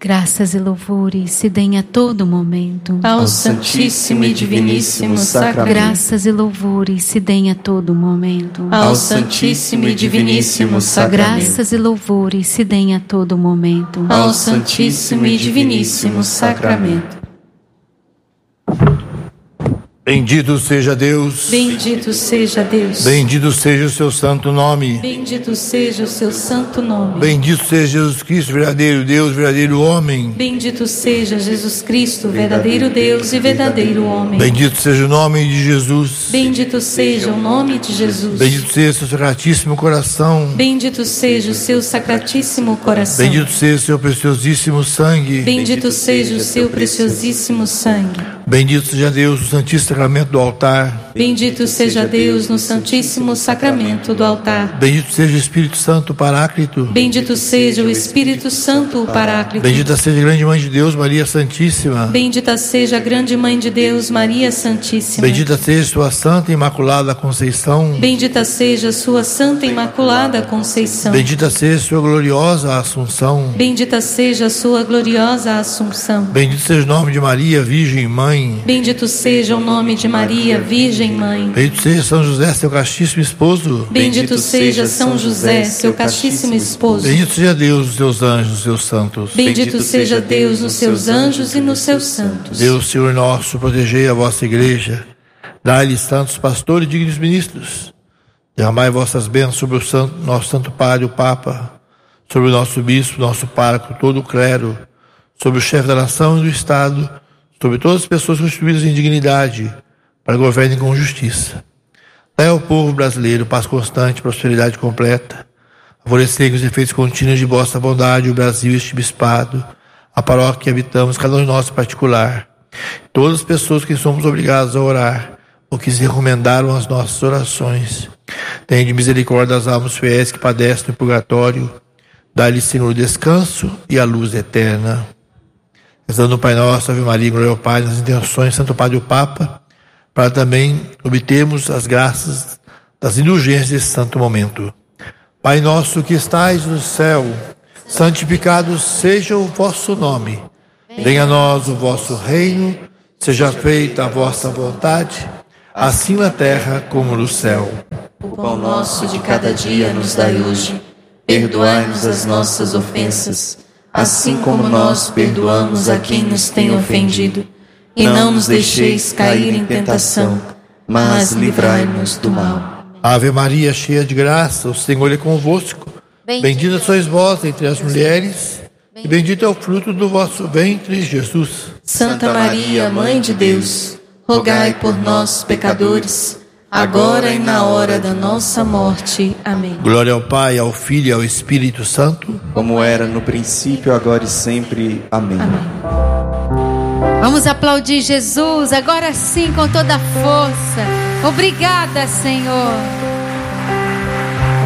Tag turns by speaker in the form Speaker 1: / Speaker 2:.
Speaker 1: Graças e louvores se deem a todo momento
Speaker 2: ao Santíssimo e Diviníssimo Sacramento.
Speaker 1: Graças e louvores se deem a todo momento
Speaker 2: ao Santíssimo e Diviníssimo Sacramento.
Speaker 1: Graças e louvores se deem a todo momento
Speaker 2: ao Santíssimo e Diviníssimo Sacramento.
Speaker 3: Bendito seja Deus.
Speaker 2: Bendito seja Deus.
Speaker 3: Bendito seja o seu santo nome.
Speaker 2: Bendito seja o seu santo nome.
Speaker 3: Bendito seja Jesus Cristo, verdadeiro Deus, verdadeiro homem.
Speaker 2: Bendito seja Jesus Cristo, verdadeiro Deus e verdadeiro homem.
Speaker 3: Bendito seja o nome de Jesus.
Speaker 2: Bendito seja o nome de Jesus.
Speaker 3: Bendito seja o seu sacratíssimo coração.
Speaker 2: Bendito seja o seu sacratíssimo coração.
Speaker 3: Bendito seja o seu preciosíssimo sangue.
Speaker 2: Bendito seja o seu preciosíssimo sangue.
Speaker 3: Bendito seja Deus, o Santíssimo Sacramento do altar.
Speaker 2: Bendito seja Deus no Santíssimo Sacramento do altar.
Speaker 3: Bendito seja o Espírito Santo, o Paráclito.
Speaker 2: Bendito seja o Espírito Santo, o Paráclito.
Speaker 3: Bendita seja a grande Mãe de Deus, Maria Santíssima.
Speaker 2: Bendita seja a grande Mãe de Deus, Maria Santíssima.
Speaker 3: Bendita seja sua Santa e Imaculada Conceição.
Speaker 2: Bendita seja sua Santa e Imaculada Conceição.
Speaker 3: Bendita seja sua gloriosa Assunção.
Speaker 2: Bendita seja sua gloriosa Assunção.
Speaker 3: Bendito seja o nome de Maria, Virgem Mãe.
Speaker 2: Bendito seja o nome de Maria, Virgem Mãe.
Speaker 3: Bendito seja São José, seu castíssimo esposo.
Speaker 2: Bendito seja São José, seu castíssimo esposo.
Speaker 3: Bendito seja Deus, os seus anjos, os seus santos.
Speaker 2: Bendito seja Deus nos seus anjos e nos seus santos.
Speaker 3: Deus, Senhor nosso, protegei a vossa igreja. Dai-lhe santos pastores e dignos ministros. Derramai vossas bênçãos sobre o nosso santo Padre, o Papa, sobre o nosso bispo, nosso pároco, todo o clero, sobre o chefe da nação e do Estado, sobre todas as pessoas constituídas em dignidade, para que governem com justiça. Dai ao povo brasileiro paz constante, prosperidade completa. Favorecer com os efeitos contínuos de vossa bondade o Brasil, este bispado, a paróquia que habitamos, cada um de nós em particular. Todas as pessoas que somos obrigados a orar, ou que se recomendaram as nossas orações. Tende misericórdia das almas fiéis que padecem no purgatório. Dai-lhe, Senhor, o descanso e a luz eterna. Rezando o Pai Nosso, Ave Maria, glória ao Pai, nas intenções, Santo Padre o Papa, para também obtermos as graças das indulgências desse santo momento. Pai nosso que estais no céu, santificado seja o vosso nome. Venha a nós o vosso reino, seja feita a vossa vontade, assim na terra como no céu.
Speaker 2: O pão nosso de cada dia nos dai hoje. Perdoai-nos as nossas ofensas, assim como nós perdoamos a quem nos tem ofendido. E não nos deixeis cair em tentação, mas livrai-nos do mal.
Speaker 3: Ave Maria, cheia de graça, o Senhor é convosco. Bendita sois vós entre as mulheres, e bendito é o fruto do vosso ventre, Jesus.
Speaker 2: Santa Maria, Mãe de Deus, rogai por nós, pecadores, agora e na hora da nossa morte. Amém.
Speaker 3: Glória ao Pai, ao Filho e ao Espírito Santo,
Speaker 4: como era no princípio, agora e sempre. Amém.
Speaker 2: Amém.
Speaker 1: Vamos aplaudir Jesus, agora sim, com toda a força. Obrigada, Senhor.